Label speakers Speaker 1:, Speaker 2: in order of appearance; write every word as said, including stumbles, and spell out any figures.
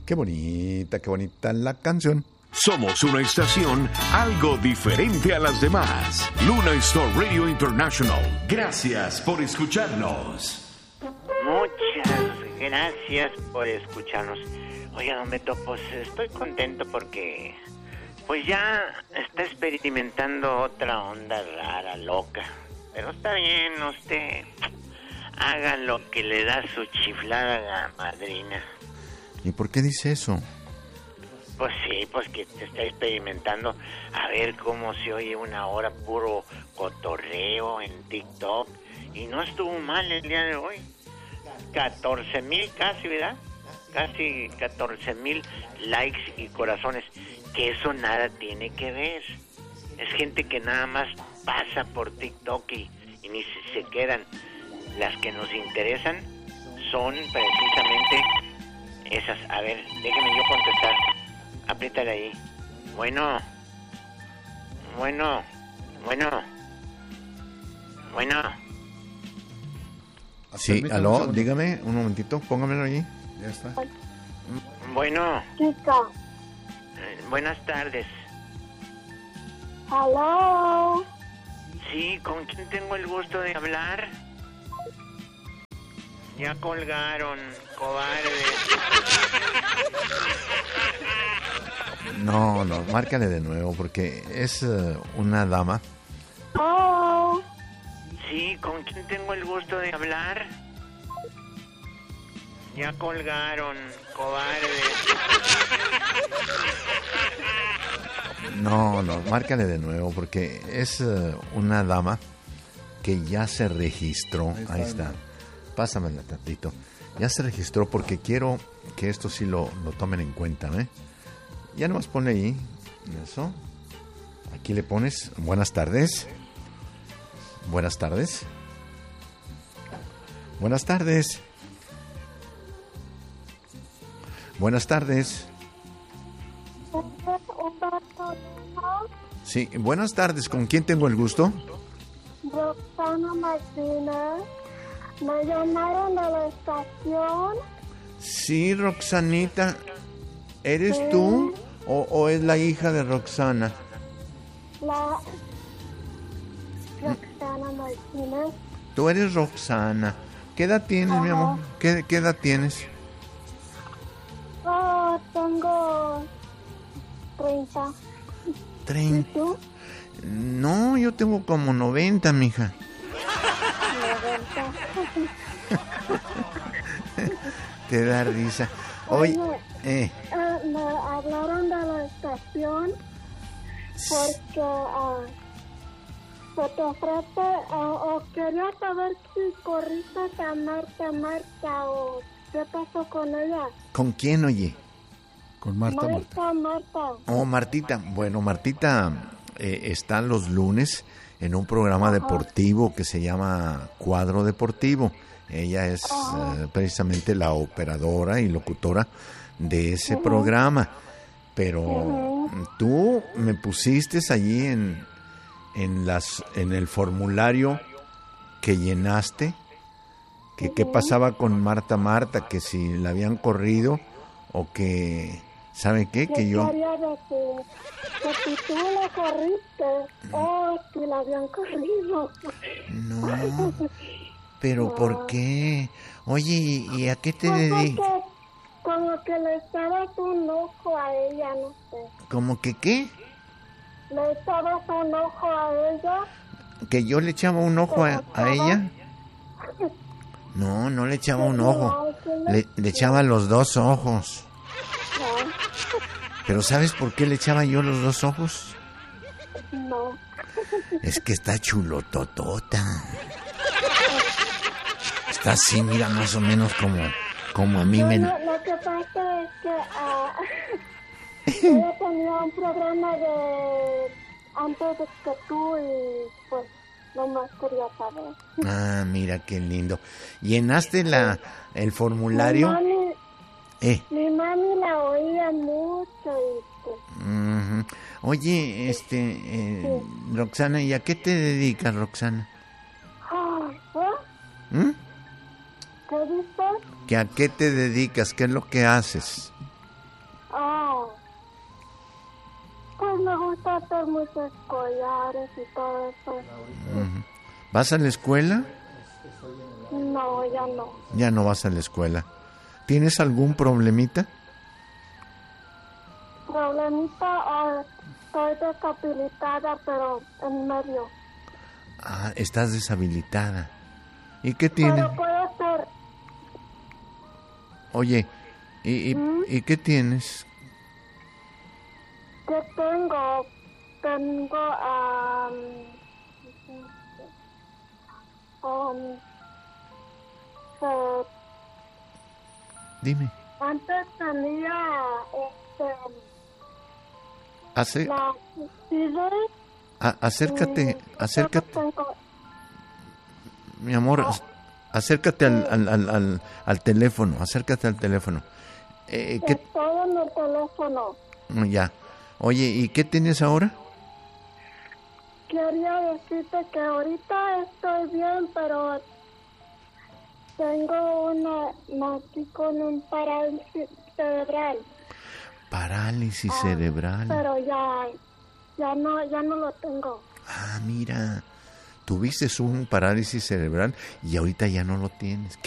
Speaker 1: Qué bonita, qué bonita la canción.
Speaker 2: Somos una estación algo diferente a las demás. Luna Star Radio International. Gracias por escucharnos.
Speaker 3: Muchas gracias por escucharnos. Oiga, don Beto, pues estoy contento porque pues ya está experimentando otra onda rara, loca. Pero está bien, usted haga lo que le da su chiflada madrina.
Speaker 1: ¿Y por qué dice eso?
Speaker 3: Pues sí, pues que te está experimentando a ver cómo se oye una hora puro cotorreo en TikTok. Y no estuvo mal el día de hoy. catorce mil casi, ¿verdad? Casi catorce mil likes y corazones. Que eso nada tiene que ver. Es gente que nada más pasa por TikTok y, y ni se, se quedan. Las que nos interesan son precisamente esas. A ver, déjeme yo contestar. Apriétale ahí. Bueno. Bueno. Bueno. Bueno.
Speaker 1: Sí, aló, dígame, un momentito, póngamelo allí.
Speaker 4: Ya está.
Speaker 3: Bueno.
Speaker 5: Chica.
Speaker 3: Eh, buenas tardes.
Speaker 5: Hello.
Speaker 3: Sí, ¿con quién tengo el gusto de hablar? Ya colgaron, cobardes.
Speaker 1: No, no, márcale de nuevo porque es uh, una dama.
Speaker 5: Oh.
Speaker 3: Sí, ¿con quién tengo el gusto de hablar? Ya colgaron, cobardes.
Speaker 1: No, no, márcale de nuevo porque es uh, una dama que ya se registró. Ahí está. Ahí está. Pásamela tantito. Ya se registró porque quiero que esto sí lo, lo tomen en cuenta, ¿eh? Ya nomás pone ahí. Eso. Aquí le pones. Buenas tardes. Buenas tardes. Buenas tardes. Buenas tardes. Sí, buenas tardes. ¿Con quién tengo el gusto?
Speaker 5: Roxana Martínez. Me llamaron de la estación.
Speaker 1: Sí, Roxanita. ¿Eres
Speaker 5: Sí.
Speaker 1: tú o, o es la hija de Roxana?
Speaker 5: La Roxana Martínez.
Speaker 1: Tú eres Roxana. ¿Qué edad tienes,
Speaker 5: Ajá.
Speaker 1: mi amor? ¿Qué, qué edad tienes?
Speaker 5: Oh, tengo treinta.
Speaker 1: Treinta.
Speaker 5: ¿Y tú?
Speaker 1: No, yo tengo como noventa, mija.
Speaker 5: noventa.
Speaker 1: Te da risa. Oye,
Speaker 5: Oye,
Speaker 1: eh,
Speaker 5: eh, me hablaron de la estación porque uh, se te ofrece, uh, o quería saber si corriste a Marta Marta o qué pasó con ella.
Speaker 1: ¿con quién, oye?
Speaker 4: Con Marta, Marta.
Speaker 5: Marta Marta.
Speaker 1: Oh, Martita. Bueno, Martita eh, está los lunes en un programa deportivo que se llama Cuadro Deportivo. Ella es eh, precisamente la operadora y locutora de ese uh-huh. programa. Pero uh-huh. tú me pusiste allí en, en, las, en el formulario que llenaste, que uh-huh. qué pasaba con Marta Marta, que si la habían corrido o que... ¿Sabe qué? Que yo...
Speaker 5: quería decir que si tú la corriste o si la habían corrido.
Speaker 1: No... ¿Pero no. por qué? Oye, ¿y a qué te
Speaker 5: pues
Speaker 1: dedicas?
Speaker 5: Como que le echabas un ojo a ella, no sé.
Speaker 1: ¿Cómo que qué?
Speaker 5: ¿Le echabas un ojo a ella?
Speaker 1: ¿Que yo le echaba un ojo a, a ella? No, no le echaba un ojo. Le, le echaba los dos ojos.
Speaker 5: No.
Speaker 1: ¿Pero sabes por qué le echaba yo los dos ojos?
Speaker 5: No.
Speaker 1: Es que está chulototota. Está así, mira, más o menos como, como a mí
Speaker 5: no,
Speaker 1: me...
Speaker 5: No, lo que pasa es que uh, ella tenía un programa de antes de que tú y pues nomás quería saber.
Speaker 1: Ah, mira qué lindo. ¿Llenaste la el formulario?
Speaker 5: Mi mami,
Speaker 1: eh.
Speaker 5: mi mami la oía mucho y pues...
Speaker 1: Uh-huh. Oye, este, eh, sí. Roxana, ¿y a qué te dedicas, Roxana?
Speaker 5: Oh, ¿eh?
Speaker 1: ¿Mm?
Speaker 5: ¿Qué dices?
Speaker 1: ¿Que a qué te dedicas? ¿Qué es lo que haces?
Speaker 5: hacer muchos collares y todo eso.
Speaker 1: Uh-huh. ¿Vas a la escuela?
Speaker 5: No, ya no.
Speaker 1: Ya no vas a la escuela. ¿Tienes algún problemita?
Speaker 5: Problemita, ah, estoy deshabilitada, pero en medio.
Speaker 1: Ah, estás deshabilitada. ¿Y qué tienes?
Speaker 5: Pero puede ser.
Speaker 1: Oye, ¿y, y,
Speaker 5: ¿Mm?
Speaker 1: ¿y qué tienes?
Speaker 5: ¿Qué tengo? Tengo, um, um, eh,
Speaker 1: Dime.
Speaker 5: antes tenía, este,
Speaker 1: Ace-
Speaker 5: la sífilis.
Speaker 1: a- acércate,
Speaker 5: y
Speaker 1: acércate,
Speaker 5: luego tengo-
Speaker 1: mi amor, ac- acércate al, al, al, al, al teléfono, acércate al teléfono. Eh, ¿qué?
Speaker 5: Estoy en el teléfono.
Speaker 1: Ya. Oye, ¿y qué tienes ahora?
Speaker 5: Quería decirte que ahorita estoy bien, pero tengo una, nací con un parálisis cerebral.
Speaker 1: Parálisis
Speaker 5: Ah,
Speaker 1: cerebral.
Speaker 5: Pero ya, ya no, ya no lo tengo.
Speaker 1: Ah, mira, tuviste un parálisis cerebral y ahorita ya no lo tienes.